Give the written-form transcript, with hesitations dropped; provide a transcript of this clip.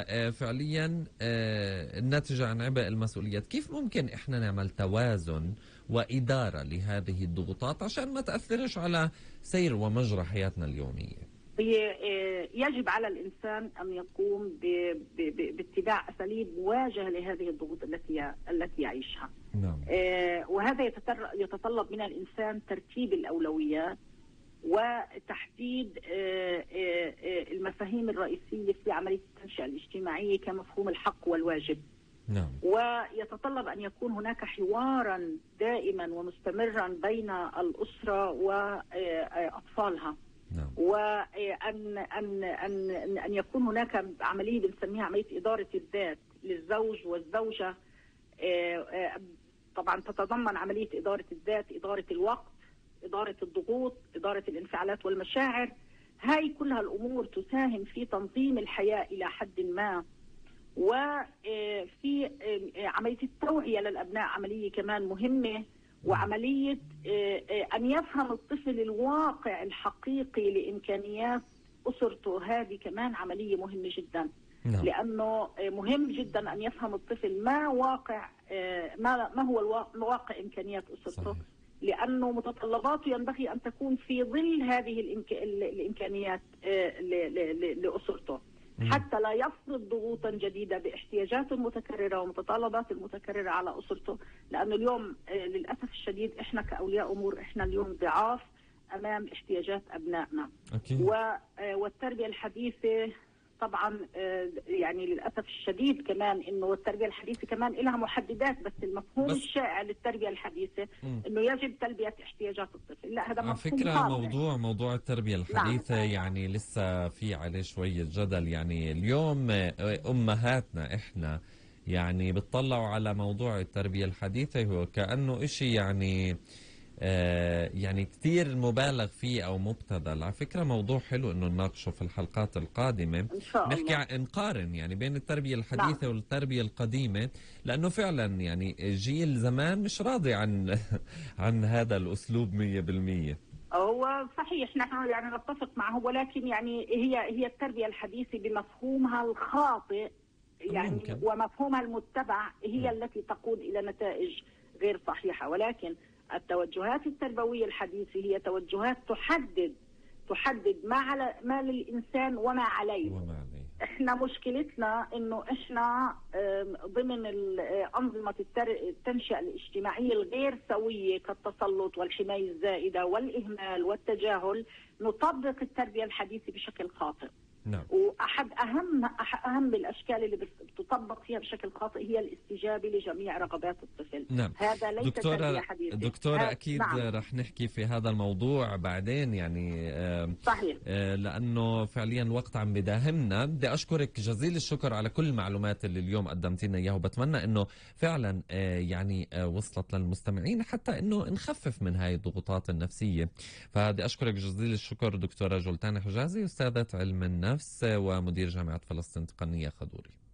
فعليا الناتجة عن عبء المسؤوليات. كيف ممكن إحنا نعمل توازن وإدارة لهذه الضغوطات عشان ما تأثرش على سير ومجرى حياتنا اليومية؟ هي يجب على الإنسان أن يقوم باتباع أساليب مواجهة لهذه الضغوط التي يعيشها. نعم. وهذا يتطلب من الإنسان ترتيب الأولويات وتحديد المفاهيم الرئيسية في عملية التنشئة الاجتماعية كمفهوم الحق والواجب. نعم. ويتطلب أن يكون هناك حوارا دائما ومستمرا بين الأسرة وأطفالها. نعم. وأن أن أن أن يكون هناك عملية بنسميها عملية إدارة الذات للزوج والزوجة. طبعا تتضمن عملية إدارة الذات، إدارة الوقت، إدارة الضغوط، إدارة الانفعالات والمشاعر. هاي كلها الأمور تساهم في تنظيم الحياة إلى حد ما. وفي عملية التوعية للأبناء عملية كمان مهمة، وعملية أن يفهم الطفل الواقع الحقيقي لإمكانيات أسرته، هذه كمان عملية مهمة جدا. نعم. لأنه مهم جدا أن يفهم الطفل ما هو واقع إمكانيات أسرته. صحيح. لأنه متطلباته ينبغي أن تكون في ظل هذه الإمكانيات لأسرته، حتى لا يفرض ضغوطا جديدة باحتياجات متكررة ومتطلبات المتكررة على أسرته. لأنه اليوم للأسف الشديد إحنا كأولياء أمور إحنا اليوم ضعاف أمام احتياجات أبنائنا. أكيد. والتربية الحديثة طبعا يعني للأسف الشديد كمان إنه التربية الحديثة كمان لها محددات، بس المفهوم الشائع للتربية الحديث إنه يجب تلبية احتياجات الطفل. لا، هذا على مفهوم فكرة خاطئ. موضوع التربية الحديثة نعم. يعني لسه في عليه شوية جدل. يعني اليوم أمهاتنا إحنا يعني بتطلعوا على موضوع التربية الحديثة وكأنه إشي يعني كتير مبالغ فيه أو مبتذل. على فكرة موضوع حلو إنه نناقشه في الحلقات القادمة، إن شاء الله. نحكي نقارن يعني بين التربية الحديثة نعم. والتربية القديمة، لأنه فعلا يعني جيل زمان مش راضي عن هذا الأسلوب 100%. هو صحيح، نحن يعني نتفق معه، ولكن يعني هي التربية الحديثة بمفهومها الخاطئ يعني ممكن. ومفهومها المتبع هي التي تقود إلى نتائج غير صحيحة. ولكن التوجهات التربوية الحديثة هي توجهات تحدد ما للإنسان وما عليه. احنا مشكلتنا انه احنا ضمن أنظمة التنشئة الاجتماعية الغير سوية كالتسلط والحماية الزائدة والإهمال والتجاهل نطبق التربية الحديثة بشكل خاطئ. نعم. وأحد أهم الأشكال اللي بتطبق فيها بشكل خاطئ هي الاستجابة لجميع رغبات الطفل. نعم. هذا ليس تربية حديثة. دكتورة أكيد. نعم. رح نحكي في هذا الموضوع بعدين يعني صحيح. لأنه فعليا الوقت عم بداهمنا. بدي أشكرك جزيل الشكر على كل المعلومات اللي اليوم قدمتينا إياها، وبتمنى أنه فعلا يعني وصلت للمستمعين حتى أنه نخفف من هاي الضغوطات النفسية. فبدي أشكرك جزيل الشكر دكتورة جولتان حجازي، أستاذة علم النفس ومدير جامعة فلسطين التقنية خضوري.